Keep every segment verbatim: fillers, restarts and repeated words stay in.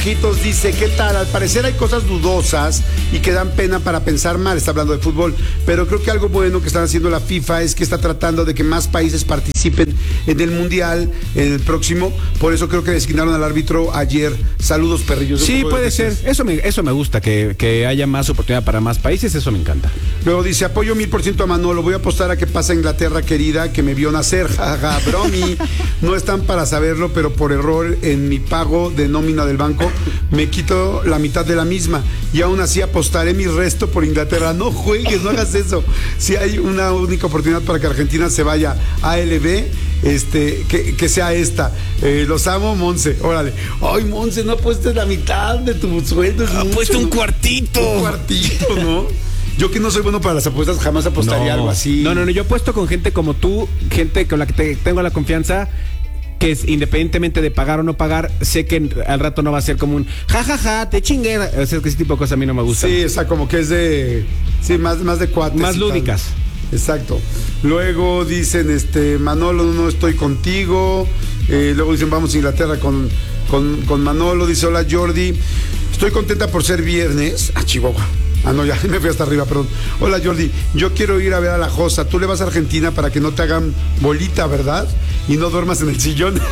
Quitos dice, ¿qué tal? Al parecer hay cosas dudosas y que dan pena para pensar mal, está hablando de fútbol, pero creo que algo bueno que están haciendo la FIFA es que está tratando de que más países participen en el Mundial, en el próximo, por eso creo que designaron al árbitro ayer. Saludos, perrillos. Sí, puede ser, eso me, eso me gusta, que, que haya más oportunidad para más países, eso me encanta. Luego dice, apoyo mil por ciento a Manolo, voy a apostar a que pasa Inglaterra querida, que me vio nacer, jaja, bromi, no están para saberlo, pero por error en mi pago de nómina del banco, me quito la mitad de la misma y aún así apostaré mi resto por Inglaterra. No juegues, no hagas eso. Si hay una única oportunidad para que Argentina se vaya a L B, este, que, que sea esta. Eh, los amo, Monse. Órale. Ay, Monse, no apuestes la mitad de tu sueldo. Apuesta un ¿no? cuartito. Un cuartito, ¿no? Yo que no soy bueno para las apuestas, jamás apostaría no. algo así. No, no, no, yo apuesto con gente como tú, gente con la que te, tengo la confianza, que es, independientemente de pagar o no pagar, sé que al rato no va a ser como un jajaja, ja, ja, te chingue. O sea, que ese tipo de cosas a mí no me gusta. Sí, o sea, como que es de. Sí, más, más de cuates. Más lúdicas. Tal. Exacto. Luego dicen, este, Manolo, no estoy contigo. Eh, luego dicen, vamos a Inglaterra con, con, con Manolo. Dice, hola Jordi. Estoy contenta por ser viernes. Ah, Chihuahua. Ah, no, ya me fui hasta arriba, perdón. Hola Jordi, yo quiero ir a ver a la Josa. Tú le vas a Argentina para que no te hagan bolita, ¿verdad? Y no duermas en el sillón.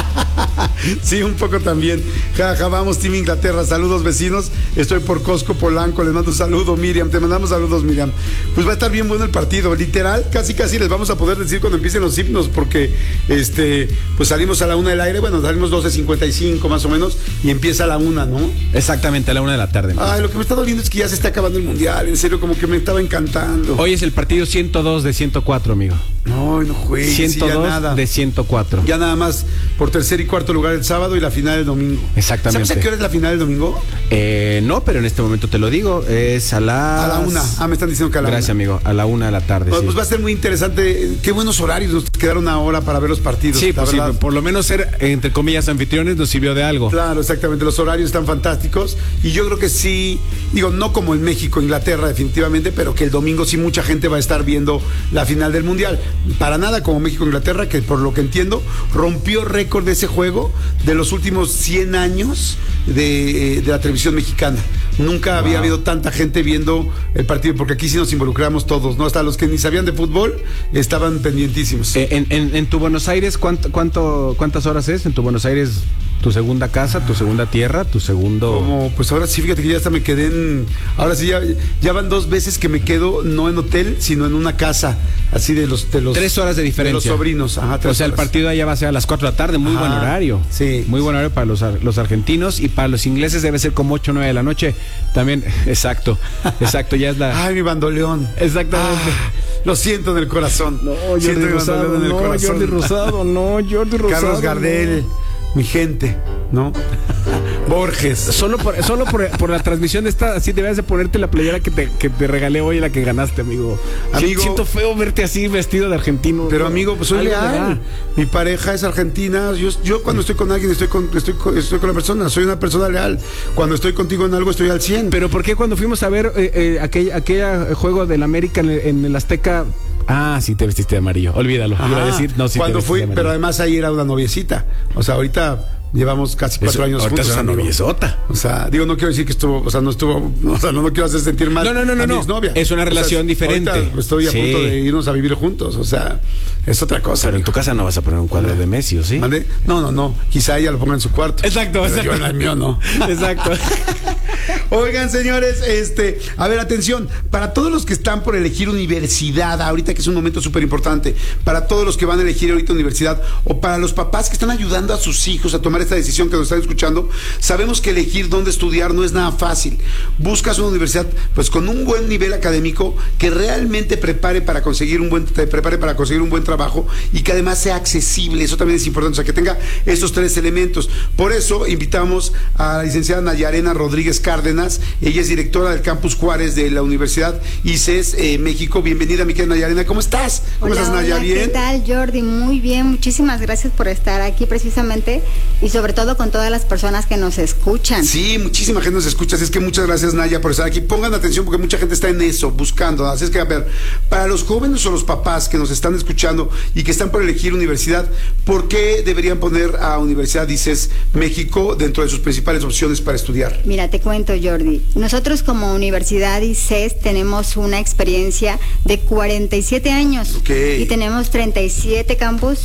Sí, un poco también. Ja, ja, vamos, Team Inglaterra. Saludos, vecinos. Estoy por Costco Polanco. Les mando un saludo, Miriam. Te mandamos saludos, Miriam. Pues va a estar bien bueno el partido. Literal, casi casi les vamos a poder decir cuando empiecen los himnos, porque este, pues salimos a la una del aire. Bueno, salimos doce cincuenta y cinco más o menos, y empieza a la una, ¿no? Exactamente, a la una de la tarde. Ay, lo que me está doliendo es que ya se está acabando el mundial. En serio, como que me estaba encantando. Hoy es el partido ciento dos de ciento cuatro, amigo. No, no juegues. ciento dos sí, nada. de ciento cuatro. Ya nada más por tercer y cuarto lugar el sábado y la final el domingo. Exactamente. ¿Sabes a qué hora es la final el domingo? Eh, no, pero en este momento te lo digo. Es a la... A la una. Ah, me están diciendo que a la Gracias, una. amigo. A la una de la tarde. Pues, sí. pues va a ser muy interesante. Qué buenos horarios nos quedaron ahora para ver los partidos. Sí, la pues sí, verdad. por lo menos ser, entre comillas, anfitriones nos sirvió de algo. Claro, exactamente. Los horarios están fantásticos. Y yo creo que sí, digo, no como en México, Inglaterra, definitivamente, pero que el domingo sí mucha gente va a estar viendo la final del Mundial. Para nada como México, Inglaterra, que por lo que entiendo, rompió récord de ese juego de los últimos cien años de, de la televisión mexicana. Nunca wow. había habido tanta gente viendo el partido, porque aquí sí nos involucramos todos, ¿no? Hasta los que ni sabían de fútbol estaban pendientísimos. Eh, en, en, en tu Buenos Aires, ¿cuánto, cuánto, ¿cuántas horas es? En tu Buenos Aires, tu segunda casa, tu segunda tierra, tu segundo... Como, pues ahora sí, fíjate que ya hasta me quedé en... Ahora sí, ya, ya van dos veces que me quedo, no en hotel, sino en una casa, así de los... De los tres horas de diferencia. De los sobrinos, ajá, tres O sea, horas. el partido allá va a ser a las cuatro de la tarde, muy ajá, buen horario. Sí. Muy buen horario para los, los argentinos, y para los ingleses debe ser como ocho o nueve de la noche. También, exacto, exacto, ya es la... Ay, mi bandoleón. Exactamente. Ah, lo siento en el corazón. No, Jordi siento Rosado, en el no, corazón. Jordi Rosado, no, Jordi Rosado. Carlos Gardel. No. Mi gente, ¿no? Borges. Solo por, solo por, por la transmisión de esta, así debes de ponerte la playera que te, que te regalé hoy, la que ganaste, amigo. Amigo, siento feo verte así vestido de argentino. Pero, ¿no? Amigo, pues soy leal. Mi pareja es argentina. Yo, yo cuando estoy con alguien estoy con, estoy, estoy con la persona. Soy una persona leal. Cuando estoy contigo en algo estoy al cien. Pero ¿por qué cuando fuimos a ver eh, eh, aquel, aquel juego del América en el, en el Azteca? Ah, sí te vestiste de amarillo. Olvídalo. Ajá, iba a decir, no, sí cuando fui, pero además ahí era una noviecita. O sea, ahorita llevamos casi cuatro Eso, años ahorita juntos. Es una noviezota. O sea, digo, no quiero decir que estuvo, o sea, no estuvo, o sea, no, no quiero hacer sentir mal. No, no, no, no, a mi no. exnovia. Es una relación o sea, diferente. Estoy a sí. punto de irnos a vivir juntos, o sea, es otra cosa. Pero en tu casa no vas a poner un cuadro ¿no? de Messi, ¿o sí? ¿Mande? No, no, no. Quizá ella lo ponga en su cuarto. Exacto, pero exacto. Yo en el mío no. Exacto. Oigan, señores, este, a ver, atención, para todos los que están por elegir universidad, ahorita que es un momento súper importante, para todos los que van a elegir ahorita universidad, o para los papás que están ayudando a sus hijos a tomar esta decisión que nos están escuchando, sabemos que elegir dónde estudiar no es nada fácil. Buscas una universidad, pues, con un buen nivel académico, que realmente prepare para conseguir un buen, te prepare para conseguir un buen trabajo, y que además sea accesible. Eso también es importante, o sea, que tenga esos tres elementos. Por eso invitamos a la licenciada Nayarena Rodríguez Cárdenas, Cárdenas. Ella es directora del Campus Juárez de la Universidad I C E S eh, México. Bienvenida, mi querida Naya Elena. ¿Cómo estás? ¿Cómo hola, estás, Naya? Hola, ¿Bien? ¿Qué tal, Jordi? Muy bien. Muchísimas gracias por estar aquí precisamente y sobre todo con todas las personas que nos escuchan. Sí, muchísima gente nos escucha. Así es que muchas gracias, Naya, por estar aquí. Pongan atención porque mucha gente está en eso, buscando. Así es que, a ver, para los jóvenes o los papás que nos están escuchando y que están por elegir universidad, ¿por qué deberían poner a Universidad I C E S México dentro de sus principales opciones para estudiar? Mira, te cuento, Jordi. Nosotros como Universidad I C E S tenemos una experiencia de cuarenta y siete años. Okay. Y tenemos treinta y siete campus